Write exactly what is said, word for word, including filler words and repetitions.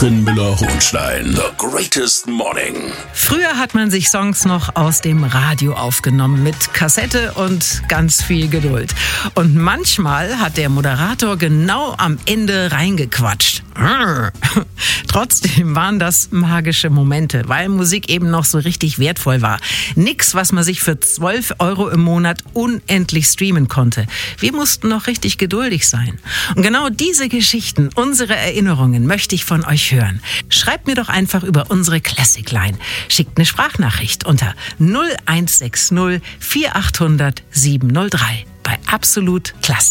Katrin Müller-Hohenstein. The Greatest Morning. Früher hat man sich Songs noch aus dem Radio aufgenommen mit Kassette und ganz viel Geduld. Und manchmal hat der Moderator genau am Ende reingequatscht. Trotzdem waren das magische Momente, weil Musik eben noch so richtig wertvoll war. Nix, was man sich für zwölf Euro im Monat unendlich streamen konnte. Wir mussten noch richtig geduldig sein. Und genau diese Geschichten, unsere Erinnerungen möchte ich von euch hören. Schreibt mir doch einfach über unsere Classic Line. Schickt eine Sprachnachricht unter null eins sechs null vier acht null null sieben null drei bei Absolut Klasse.